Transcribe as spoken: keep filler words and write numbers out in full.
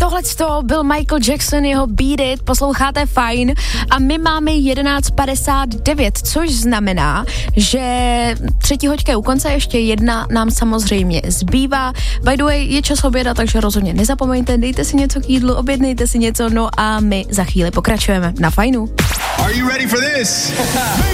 Tohle to byl Michael Jackson, jeho Beat It, posloucháte Fajn a my máme jedenáct padesát devět, což znamená, že třetí hoďka je u konce, ještě jedna nám samozřejmě zbývá. By the way, je čas oběda, takže rozhodně nezapomeňte, dejte si něco k jídlu, objednejte si něco, no a my za chvíli pokračujeme na Fajnu. Are you ready for this?